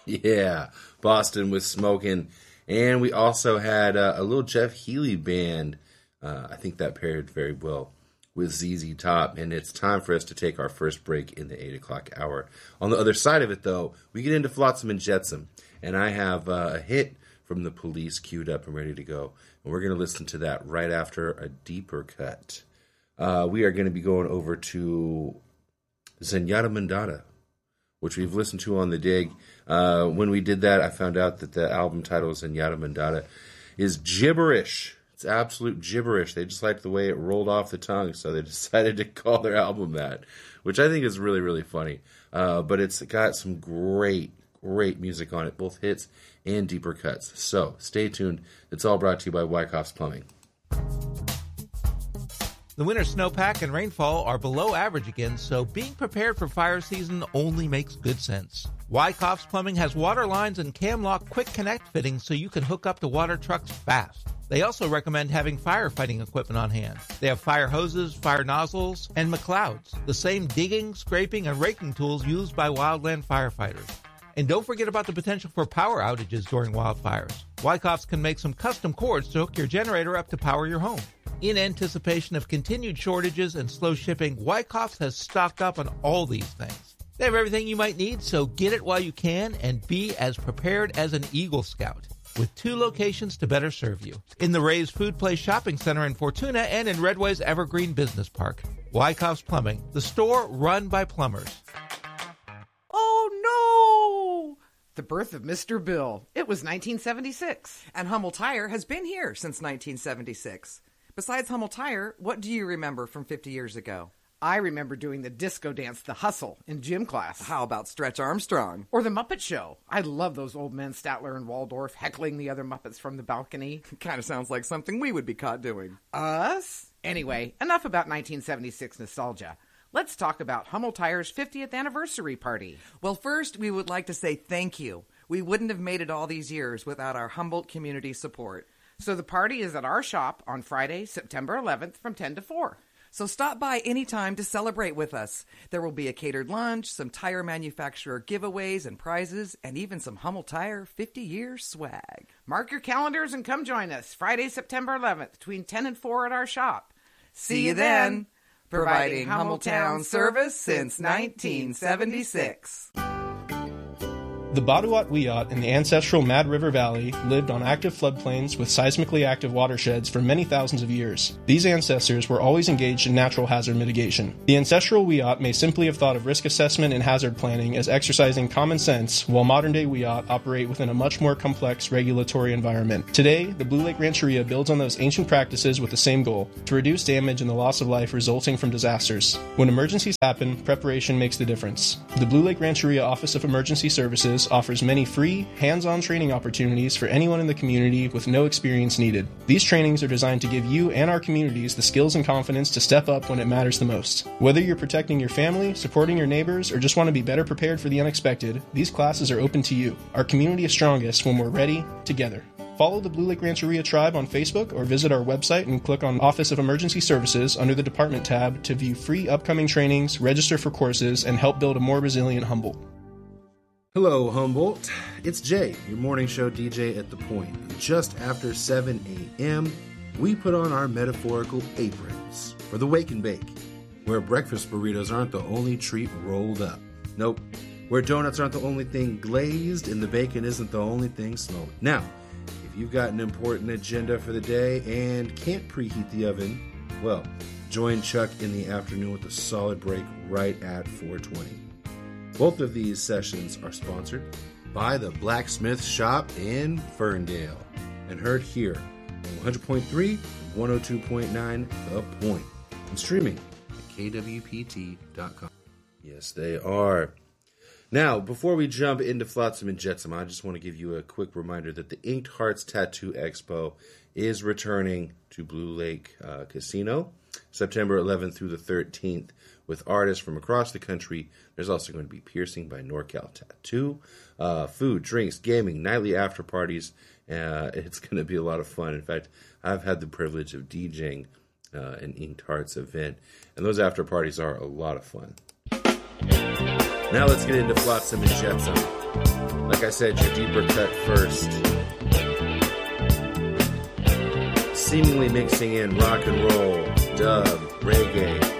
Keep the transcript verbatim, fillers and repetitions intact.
Yeah, Boston was smoking. And we also had uh, a little Jeff Healey band. Uh, I think that paired very well with Z Z Top. And it's time for us to take our first break in the eight o'clock hour. On the other side of it, though, we get into Flotsam and Jetsam. And I have uh, a hit from The Police queued up and ready to go. And we're going to listen to that right after a deeper cut. Uh, we are going to be going over to Zenyatta Mondatta, which we've listened to on The Dig. Uh, when we did that, I found out that the album title, Zenyatta Mondatta, is gibberish. It's absolute gibberish. They just liked the way it rolled off the tongue, so they decided to call their album that, which I think is really, really funny. Uh, but it's got some great, great music on it, both hits and deeper cuts. So stay tuned. It's all brought to you by Wyckoff's Plumbing. The winter snowpack and rainfall are below average again, so being prepared for fire season only makes good sense. Wyckoff's Plumbing has water lines and CamLock Quick Connect fittings so you can hook up to water trucks fast. They also recommend having firefighting equipment on hand. They have fire hoses, fire nozzles, and McLeods, the same digging, scraping, and raking tools used by wildland firefighters. And don't forget about the potential for power outages during wildfires. Wyckoff's can make some custom cords to hook your generator up to power your home. In anticipation of continued shortages and slow shipping, Wyckoff's has stocked up on all these things. They have everything you might need, so get it while you can and be as prepared as an Eagle Scout. With two locations to better serve you. In the Ray's Food Place Shopping Center in Fortuna and in Redway's Evergreen Business Park. Wyckoff's Plumbing, the store run by plumbers. Oh, no! The birth of Mister Bill. It was nineteen seventy-six. And Hummel Tire has been here since nineteen seventy-six. Besides Hummel Tire, what do you remember from fifty years ago? I remember doing the disco dance, The Hustle, in gym class. How about Stretch Armstrong? Or The Muppet Show. I love those old men, Statler and Waldorf, heckling the other Muppets from the balcony. Kind of sounds like something we would be caught doing. Us? Anyway, enough about nineteen seventy-six nostalgia. Let's talk about Hummel Tire's fiftieth anniversary party. Well, first, we would like to say thank you. We wouldn't have made it all these years without our Humboldt community support. So the party is at our shop on Friday, September eleventh from ten to four. So stop by anytime to celebrate with us. There will be a catered lunch, some tire manufacturer giveaways and prizes, and even some Hummel Tire fifty-year swag. Mark your calendars and come join us Friday, September eleventh between ten and four at our shop. See you then. Providing Hummeltown service since nineteen seventy-six. The Baduat Wiyot in the ancestral Mad River Valley lived on active floodplains with seismically active watersheds for many thousands of years. These ancestors were always engaged in natural hazard mitigation. The ancestral Wiyot may simply have thought of risk assessment and hazard planning as exercising common sense, while modern-day Wiyot operate within a much more complex regulatory environment. Today, the Blue Lake Rancheria builds on those ancient practices with the same goal, to reduce damage and the loss of life resulting from disasters. When emergencies happen, preparation makes the difference. The Blue Lake Rancheria Office of Emergency Services offers many free, hands-on training opportunities for anyone in the community with no experience needed. These trainings are designed to give you and our communities the skills and confidence to step up when it matters the most. Whether you're protecting your family, supporting your neighbors, or just want to be better prepared for the unexpected, these classes are open to you. Our community is strongest when we're ready, together. Follow the Blue Lake Rancheria Tribe on Facebook or visit our website and click on Office of Emergency Services under the Department tab to view free upcoming trainings, register for courses, and help build a more resilient Humboldt. Hello, Humboldt. It's Jay, your morning show D J at The Point. Just after seven a.m., we put on our metaphorical aprons for the Wake and Bake, where breakfast burritos aren't the only treat rolled up. Nope. Where donuts aren't the only thing glazed and the bacon isn't the only thing smoked. Now, if you've got an important agenda for the day and can't preheat the oven, well, join Chuck in the afternoon with a solid break right at four twenty. Both of these sessions are sponsored by the Blacksmith Shop in Ferndale and heard here on one hundred point three and one oh two point nine The Point and streaming at K W P T dot com. Yes, they are. Now, before we jump into Flotsam and Jetsam, I just want to give you a quick reminder that the Inked Hearts Tattoo Expo is returning to Blue Lake uh, Casino September eleventh through the thirteenth with artists from across the country. There's also going to be piercing by NorCal Tattoo, uh, food, drinks, gaming, nightly after parties. Uh, it's going to be a lot of fun. In fact, I've had the privilege of DJing uh, an Inked Hearts event, and those after parties are a lot of fun. Now let's get into Flotsam and Jetsam. Like I said, your deeper cut first. Seemingly mixing in rock and roll, dub, reggae,